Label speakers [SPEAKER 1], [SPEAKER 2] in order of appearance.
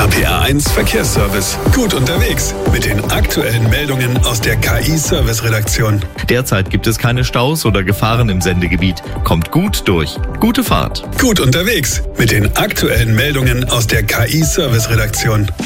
[SPEAKER 1] RPR1 Verkehrsservice. Gut unterwegs mit den aktuellen Meldungen aus der KI-Service-Redaktion.
[SPEAKER 2] Derzeit gibt es keine Staus oder Gefahren im Sendegebiet. Kommt gut durch. Gute Fahrt.
[SPEAKER 1] Gut unterwegs mit den aktuellen Meldungen aus der KI-Service-Redaktion.